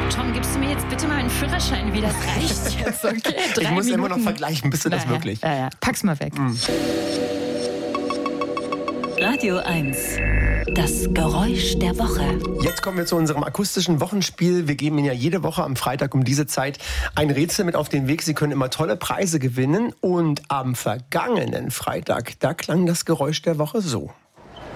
Tom, gibst du mir jetzt bitte mal einen Führerschein, wie das reicht jetzt, okay? Ich muss immer noch vergleichen, bist du das wirklich? Ja. Pack's mal weg. Radio 1. Das Geräusch der Woche. Jetzt kommen wir zu unserem akustischen Wochenspiel. Wir geben Ihnen ja jede Woche am Freitag um diese Zeit ein Rätsel mit auf den Weg. Sie können immer tolle Preise gewinnen. Und am vergangenen Freitag, da klang das Geräusch der Woche so.